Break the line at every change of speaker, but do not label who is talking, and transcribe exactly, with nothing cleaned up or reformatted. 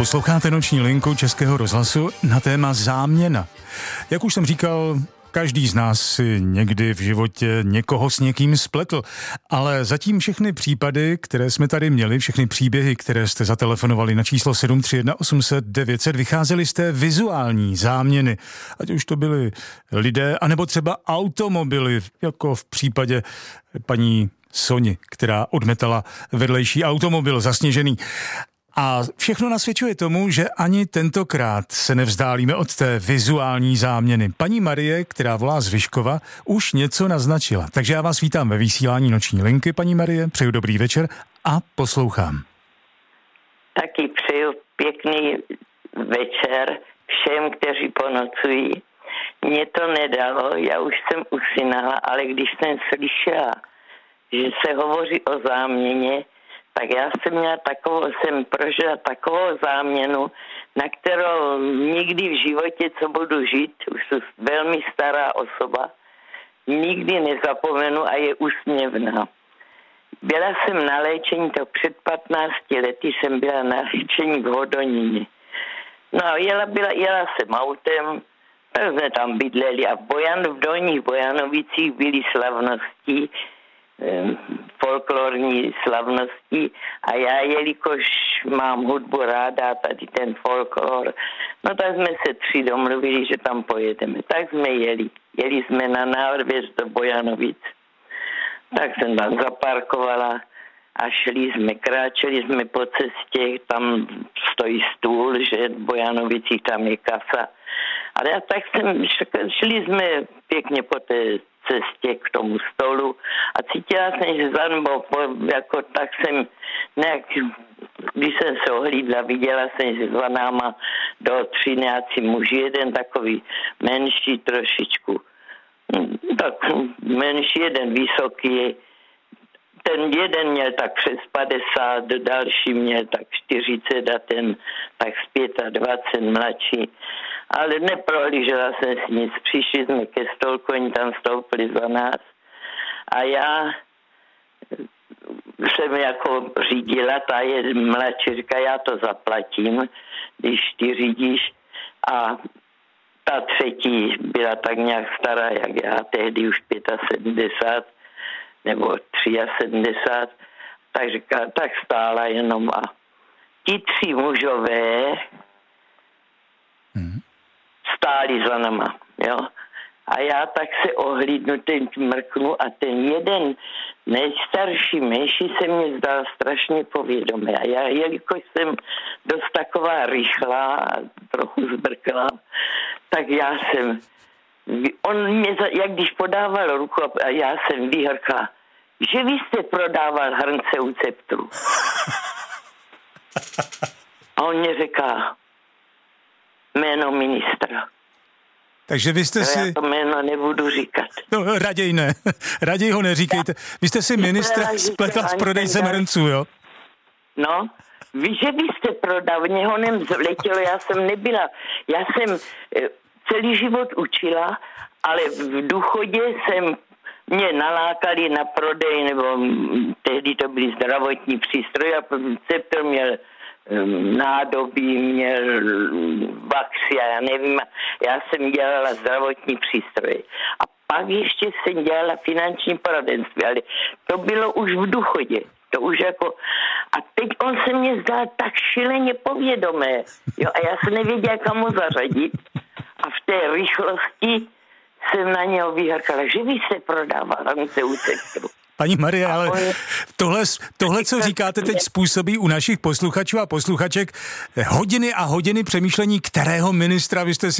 Posloucháte noční linku Českého rozhlasu na téma záměna. Jak už jsem říkal, každý z nás si někdy v životě někoho s někým spletl, ale zatím všechny případy, které jsme tady měli, všechny příběhy, které jste zatelefonovali na číslo sedm tři jedna osm set devět set, vycházely z té vizuální záměny. Ať už to byli lidé, anebo třeba automobily, jako v případě paní Soni, která odmetala vedlejší automobil zasněžený. A všechno nasvědčuje tomu, že ani tentokrát se nevzdálíme od té vizuální záměny. Paní Marie, která volá z Vyškova, už něco naznačila. Takže já vás vítám ve vysílání noční linky, paní Marie, přeju dobrý večer a poslouchám.
Taky přeju pěkný večer všem, kteří ponocují. Mně to nedalo, já už jsem usínala, ale když jsem slyšela, že se hovoří o záměně, tak já jsem měla takovou, jsem prožila takovou záměnu, na kterou nikdy v životě, co budu žít, už jsem velmi stará osoba, nikdy nezapomenu a je úsměvná. Byla jsem na léčení, to před patnácti lety jsem byla na léčení v Hodoníně. No a jela, byla, jela jsem autem, tak jsme tam bydleli a v, Bojan, v Dolních Bojanovicích byly slavnosti, folklorní slavnosti a já, jelikož mám hudbu ráda, tady ten folklor, no tak jsme se tři domluvili, že tam pojedeme. Tak jsme jeli. Jeli jsme na Návrvěž do Bojanovic. Tak jsem tam zaparkovala a šli jsme, kráčeli jsme po cestě, tam stojí stůl, že v Bojanovicích tam je kasa. Ale já tak jsem, šli jsme pěkně po té cestě k tomu stolu a cítila jsem, že za mnou, jako tak jsem nějak, když jsem se ohlídla, viděla jsem, že za náma do tři nějací muži, jeden takový menší trošičku, tak menší, jeden vysoký, ten jeden měl tak přes padesát, další měl tak čtyřicet a ten tak z dvacet pět mladší. Ale neprohlížela jsem si nic. Přišli jsme ke stolku, oni tam stoupili za nás. A já jsem jako řídila, ta je mladší, říká, já to zaplatím, když ty řídíš. A ta třetí byla tak nějak stará, jak já, tehdy už sedmdesát pět nebo sedmdesát tři, tak říká, tak stála jenom a ti tři mužové hmm. stáli za nama, jo. A já tak se ohlídnu, ten mrknu a ten jeden nejstarší menší se mě zdal strašně povědomý. A já, jelikož jsem dost taková rychlá a trochu zbrkla, tak já jsem, on mě, jak když podával ruku a já jsem vyhrkla, že vy jste prodával hrnce u Ceptru. A on mě říká, jméno ministra.
Takže vy jste
no,
si...
Já to jméno nebudu říkat.
No, raději ne. Raději ho neříkejte. Vy jste si ministra spletla s prodejcem hrnců, jo?
No, víš, že vy jste prodal, mě ho nevletělo, já jsem nebyla. Já jsem celý život učila, ale v důchodě jsem mě nalákali na prodej, nebo tehdy to byly zdravotní přístroje a Ceptr měl nádobí, měl vaxy a já nevím, já jsem dělala zdravotní přístroje. A pak ještě jsem dělala finanční poradenství, ale to bylo už v důchodě. To už jako... A teď on se mě zdal tak šileně povědomé. Jo, a já se nevěděla, kam ho zařadit. A v té rychlosti jsem na něho vyhrkala, že vy se prodávala hrnce u Ceptru.
Paní Marie, ale tohle, tohle, co říkáte teď, způsobí u našich posluchačů a posluchaček hodiny a hodiny přemýšlení, kterého ministra vy jste si